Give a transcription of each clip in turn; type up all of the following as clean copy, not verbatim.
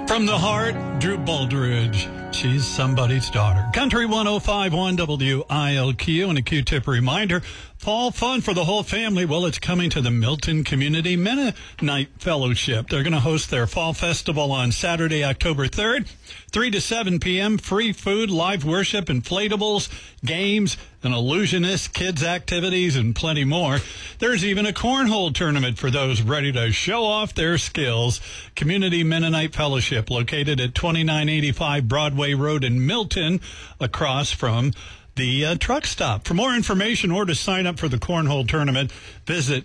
From the heart, Drew Baldridge. She's somebody's daughter. Country 105.1 WILQ, and a Q-tip reminder. Fall fun for the whole family. Well, it's coming to the Milton Community Mennonite Fellowship. They're going to host their fall festival on Saturday, October 3rd, 3 to 7 p.m. Free food, live worship, inflatables, games, an illusionist, kids activities, and plenty more. There's even a cornhole tournament for those ready to show off their skills. Community Mennonite Fellowship, located at 2985 Broadway Road in Milton, across from the truck stop. For more information or to sign up for the cornhole tournament, visit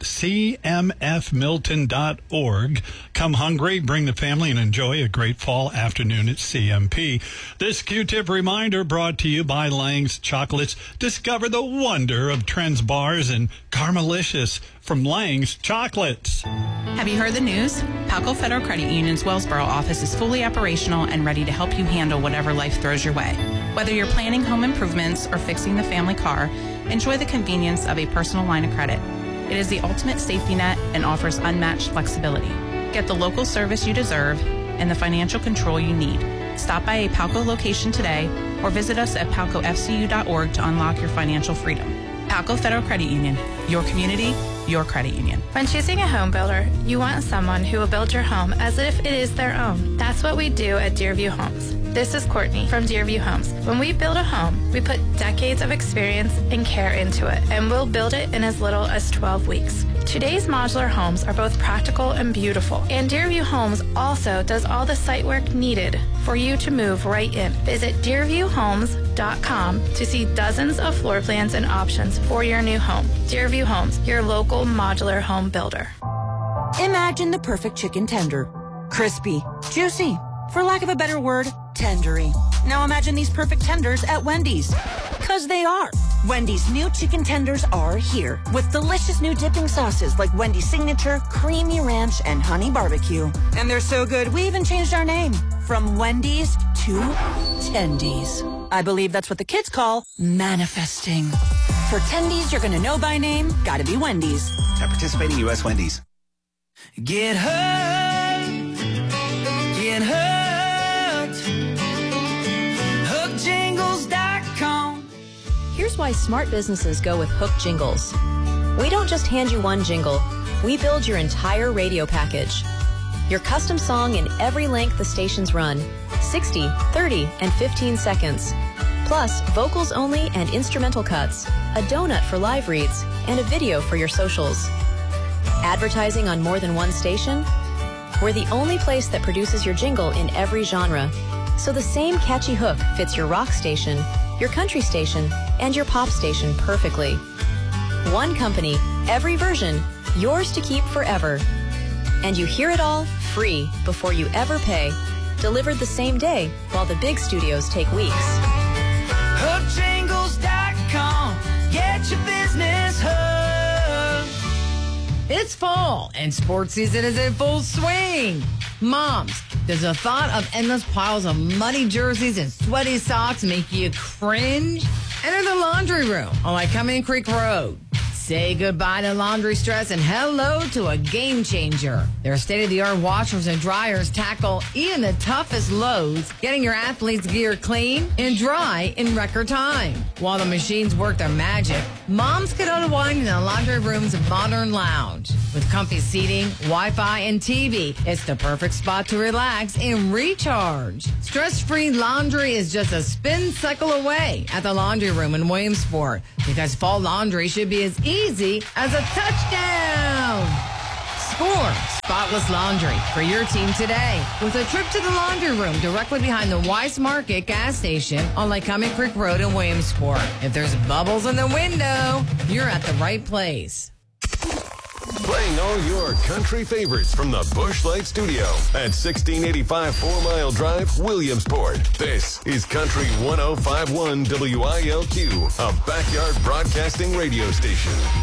cmfmilton.org. Come hungry, bring the family, and enjoy a great fall afternoon at CMP. This Q-tip reminder brought to you by Lang's Chocolates. Discover the wonder of Trends bars and Caramelicious from Lang's Chocolates. Have you heard the news? Palco Federal Credit Union's Wellsboro office is fully operational and ready to help you handle whatever life throws your way. Whether you're planning home improvements or fixing the family car, enjoy the convenience of a personal line of credit. It is the ultimate safety net and offers unmatched flexibility. Get the local service you deserve and the financial control you need. Stop by a Palco location today or visit us at palcofcu.org to unlock your financial freedom. Palco Federal Credit Union, your community, your credit union. When choosing a home builder, you want someone who will build your home as if it is their own. That's what we do at Deerview Homes. This is Courtney from Deerview Homes. When we build a home, we put decades of experience and care into it, and we'll build it in as little as 12 weeks. Today's modular homes are both practical and beautiful, and Deerview Homes also does all the site work needed for you to move right in. Visit DeerviewHomes.com to see dozens of floor plans and options for your new home. Deerview Homes, your local modular home builder. Imagine the perfect chicken tender. Crispy, juicy, for lack of a better word, tendery. Now imagine these perfect tenders at Wendy's. 'Cause they are. Wendy's new chicken tenders are here with delicious new dipping sauces like Wendy's Signature, Creamy Ranch, and Honey Barbecue. And they're so good, we even changed our name from Wendy's to Tendies. I believe that's what the kids call manifesting. For Tendies you're gonna know by name, gotta be Wendy's. At participating U.S. Wendy's. Get hooked. Get hooked. HookJingles.com. Here's why smart businesses go with Hook Jingles. We don't just hand you one jingle. We build your entire radio package. Your custom song in every length the stations run, 60, 30, and 15 seconds. Plus, vocals only and instrumental cuts, a donut for live reads, and a video for your socials. Advertising on more than one station? We're the only place that produces your jingle in every genre. So the same catchy hook fits your rock station, your country station, and your pop station perfectly. One company, every version, yours to keep forever. And you hear it all free before you ever pay. Delivered the same day while the big studios take weeks. HookJingles.com. Get your business hooked. It's fall and sports season is in full swing. Moms, does the thought of endless piles of muddy jerseys and sweaty socks make you cringe? Enter the laundry room on Lycoming Creek Road. Say goodbye to laundry stress and hello to a game changer. Their state-of-the-art washers and dryers tackle even the toughest loads, getting your athletes' gear clean and dry in record time. While the machines work their magic, moms can unwind in the laundry room's modern lounge. With comfy seating, Wi-Fi, and TV, it's the perfect spot to relax and recharge. Stress-free laundry is just a spin cycle away at the laundry room in Williamsport, because fall laundry should be as easy as a touchdown. Score spotless laundry for your team today with a trip to the laundry room directly behind the Weiss Market gas station on Lycoming Creek Road in Williamsport. If there's bubbles in the window, you're at the right place. Playing all your country favorites from the Busch Light Studio at 1685 4 Mile Drive, Williamsport. This is Country 105.1 WILQ, a backyard broadcasting radio station.